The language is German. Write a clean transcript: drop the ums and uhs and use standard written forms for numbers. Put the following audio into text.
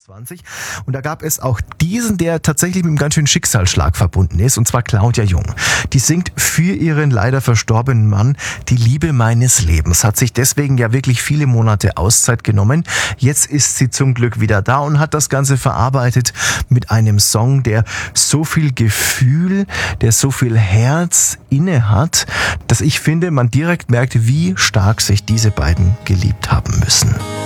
20. Und da gab es auch diesen, der tatsächlich mit einem ganz schönen Schicksalsschlag verbunden ist, und zwar Claudia Jung. Die singt für ihren leider verstorbenen Mann die Liebe meines Lebens, hat sich deswegen ja wirklich viele Monate Auszeit genommen. Jetzt ist sie zum Glück wieder da und hat das Ganze verarbeitet mit einem Song, der so viel Gefühl, der so viel Herz inne hat, dass ich finde, man direkt merkt, wie stark sich diese beiden geliebt haben müssen.